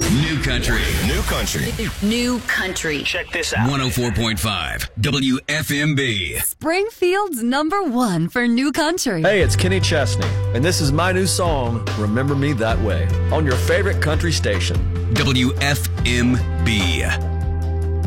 New country. New country. New country. Check this out. 104.5 WFMB. Springfield's #1 for new country. Hey, it's Kenny Chesney, and this is my new song, Remember Me That Way, on your favorite country station. WFMB.